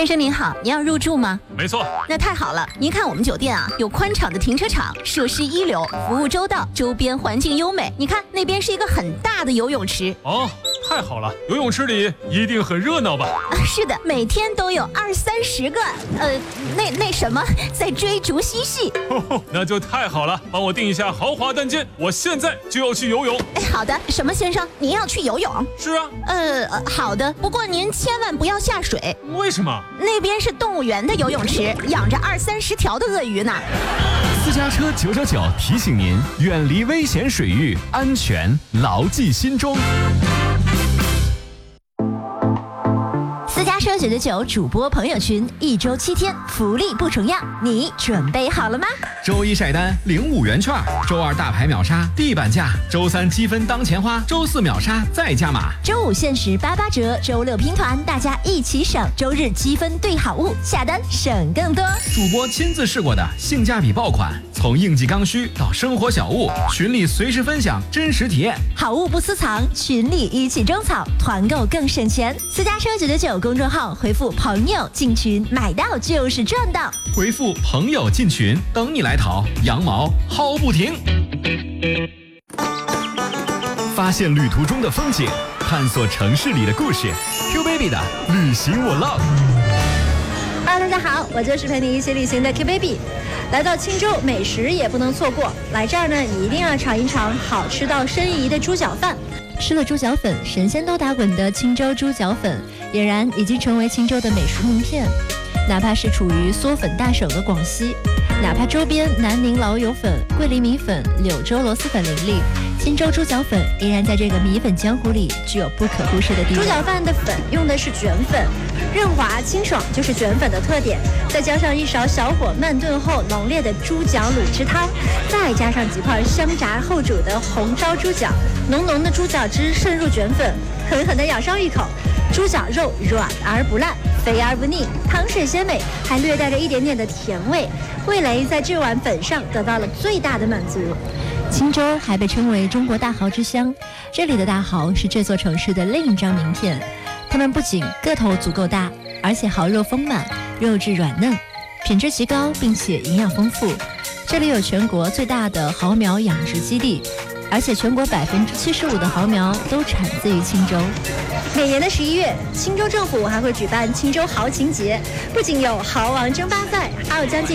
先生您好，您要入住吗？ 没错。 那太好了，您看我们酒店啊，有宽敞的停车场，设施一流，服务周到，周边环境优美。你看那边是一个很大的游泳池。 哦，太好了，游泳池里一定很热闹吧？ 是的，每天都有20-30个，那什么在追逐嬉戏。 那就太好了，帮我订一下豪华单间，我现在就要去游泳。 好的，什么先生，您要去游泳？ 是啊。 好的，不过您千万不要下水。 为什么？ 那边是动物园的游泳池，养着20-30条的鳄鱼呢。 私家车999提醒您，远离危险水域，安全牢记心中。 私家车999主播朋友群，1周7天，福利不重样，你准备好了吗？ 周一晒单领5元券，周二大牌秒杀地板价，周三积分当钱花，周四秒杀再加码， 周五限时88折，周六拼团，大家一起省，周日积分兑好物，下单省更多。 主播亲自试过的性价比爆款，从应季刚需到生活小物，群里随时分享真实体验， 好物不私藏，群里一起种草，团购更省钱。私家车999公众号回复朋友进群，买到就是赚到。 回复朋友进群，等你来淘，羊毛薅不停。发现旅途中的风景，探索城市里的故事。Q Baby 的旅行我 love。 Hello， 大家好，我就是陪你一起旅行的 Q Baby。来到青州，美食也不能错过。来这儿呢，你一定要尝一尝好吃到申遗的猪脚饭。吃了猪脚粉，神仙都打滚的青州猪脚粉，俨然已经成为青州的美食名片。哪怕是处于嗦粉大省的广西，哪怕周边南宁老友粉、桂林米粉、柳州螺蛳粉林立，青州猪脚粉依然在这个米粉江湖里具有不可忽视的地位。猪脚饭的粉用的是卷粉，润滑清爽就是卷粉的特点，再加上一勺小火慢炖后浓烈的猪脚卤汁汤，再加上几块香炸后煮的红烧猪脚，浓浓的猪脚汁渗入卷粉，狠狠地咬上一口，猪脚肉软而不烂，肥而不腻，汤水鲜美，还略带着一点点的甜味，味蕾在这碗粉上得到了最大的满足。青州还被称为中国大蚝之乡，这里的大蚝是这座城市的另一张名片。它们不仅个头足够大，而且蚝肉丰满，肉质软嫩，品质极高，并且营养丰富。这里有全国最大的蚝苗养殖基地，而且全国75%的蚝苗都产自于青州。每年的11月，青州政府还会举办青州蚝情节，不仅有蚝王争霸赛，还有将近